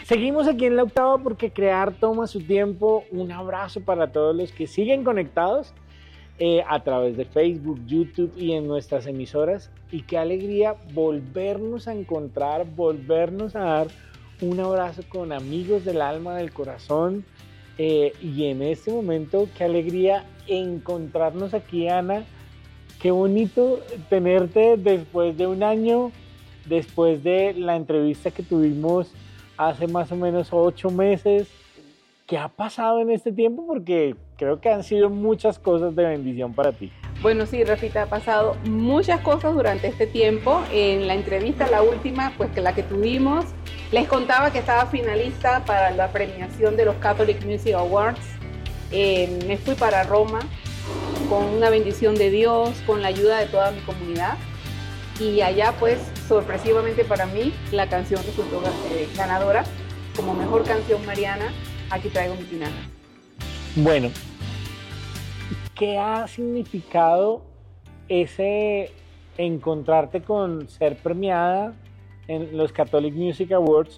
Seguimos aquí en La Octava porque crear toma su tiempo. Un abrazo para todos los que siguen conectados a través de Facebook, YouTube y en nuestras emisoras. Y qué alegría volvernos a encontrar, volvernos a dar un abrazo con amigos del alma, del corazón. Y en este momento, qué alegría encontrarnos aquí, Ana. Qué bonito tenerte después de un año, después de la entrevista que tuvimos hace más o menos 8 meses. ¿Qué ha pasado en este tiempo? Porque creo que han sido muchas cosas de bendición para ti. Bueno, sí, Rafita, ha pasado muchas cosas durante este tiempo. En la entrevista, la última, pues que la que tuvimos, les contaba que estaba finalista para la premiación de los Catholic Music Awards. Me fui para Roma con una bendición de Dios, con la ayuda de toda mi comunidad. Y allá, pues, sorpresivamente para mí, la canción resultó ganadora como mejor canción mariana. Aquí traigo mi tinaja. Bueno, ¿qué ha significado ese encontrarte con ser premiada en los Catholic Music Awards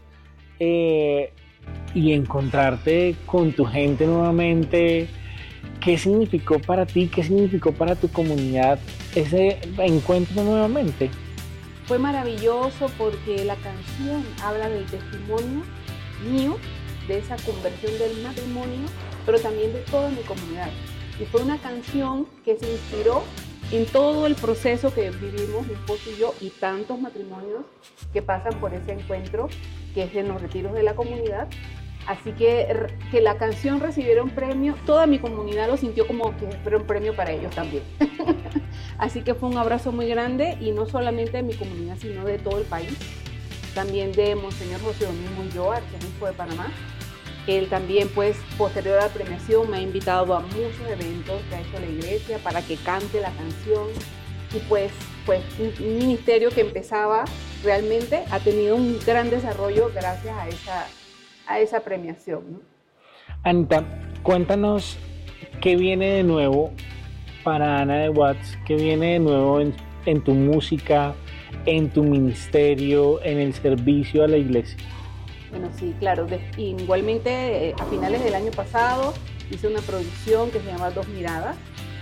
y encontrarte con tu gente nuevamente? ¿Qué significó para ti? ¿Qué significó para tu comunidad ese encuentro nuevamente? Fue maravilloso porque la canción habla del testimonio mío, de esa conversión del matrimonio, pero también de toda mi comunidad. Y fue una canción que se inspiró en todo el proceso que vivimos mi esposo y yo y tantos matrimonios que pasan por ese encuentro que es en los retiros de la comunidad. Así que la canción recibiera un premio, toda mi comunidad lo sintió como que era un premio para ellos también. Así que fue un abrazo muy grande y no solamente de mi comunidad, sino de todo el país. También de Monseñor José Domingo Ulloa, arzobispo de Panamá. Él también, pues, posterior a la premiación, me ha invitado a muchos eventos que ha hecho la iglesia para que cante la canción. Y pues un ministerio que empezaba realmente ha tenido un gran desarrollo gracias a esa premiación, ¿no? Anita, cuéntanos qué viene de nuevo para Ana de Watts, qué viene de nuevo en tu música, en tu ministerio, en el servicio a la iglesia. Bueno, sí, claro. Igualmente, a finales del año pasado hice una producción que se llama Dos Miradas.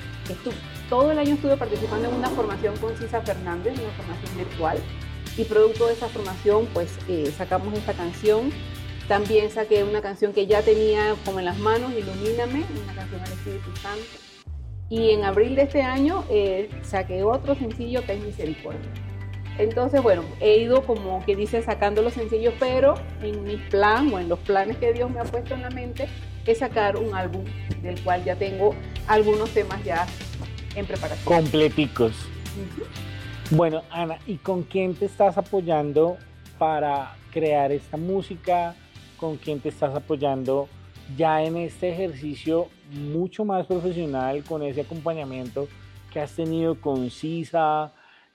Todo el año estuve participando en una formación con Cisa Fernández, una formación virtual. Y producto de esa formación, pues sacamos esta canción. También saqué una canción que ya tenía como en las manos, Ilumíname, una canción al Espíritu Santo. Y en abril de este año saqué otro sencillo que es Misericordia. Entonces, bueno, he ido como que dice sacando los sencillos, pero en mi plan o en los planes que Dios me ha puesto en la mente es sacar un álbum del cual ya tengo algunos temas ya en preparación. Completicos. Bueno, Ana, ¿y con quién te estás apoyando para crear esta música? ¿Con quién te estás apoyando ya en este ejercicio mucho más profesional, con ese acompañamiento que has tenido con Cisa,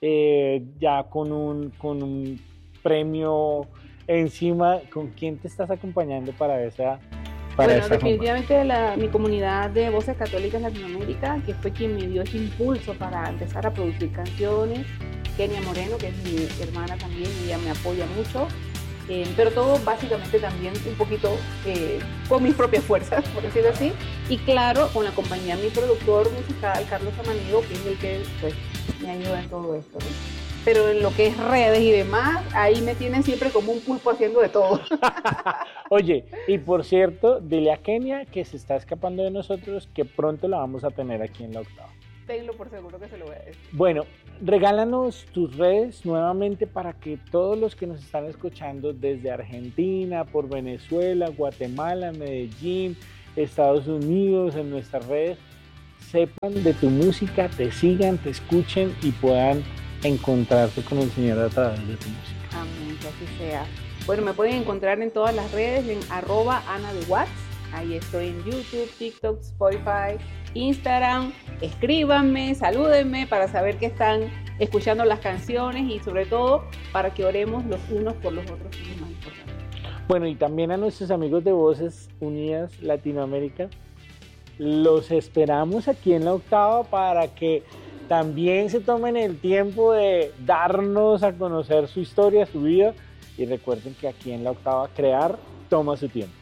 ya con un premio encima? ¿Con quién te estás acompañando para esa? Bueno, definitivamente mi comunidad de Voces Católicas Latinoamérica, que fue quien me dio ese impulso para empezar a producir canciones. Kenia Moreno, que es mi hermana también, ella me apoya mucho. Pero todo básicamente también un poquito con mis propias fuerzas, por decirlo así. Y claro, con la compañía de mi productor musical, Carlos Amanigo, que es el que pues, me ayuda en todo esto, ¿no? Pero en lo que es redes y demás, ahí me tienen siempre como un pulpo haciendo de todo. Oye, y por cierto, dile a Kenia que se está escapando de nosotros, que pronto la vamos a tener aquí en La Octava. Tenlo por seguro que se lo voy a decir. Bueno, regálanos tus redes nuevamente para que todos los que nos están escuchando desde Argentina, por Venezuela, Guatemala, Medellín, Estados Unidos, en nuestras redes, sepan de tu música, te sigan, te escuchen y puedan encontrarte con el Señor a través de tu música. Amén, que así sea. Bueno, me pueden encontrar en todas las redes en @AnaDeWatts. Ahí estoy en YouTube, TikTok, Spotify, Instagram. Escríbanme, salúdenme para saber que están escuchando las canciones y sobre todo para que oremos los unos por los otros, que es lo más importante. Bueno, y también a nuestros amigos de Voces Unidas Latinoamérica, los esperamos aquí en La Octava para que también se tomen el tiempo de darnos a conocer su historia, su vida, y recuerden que aquí en La Octava crear toma su tiempo.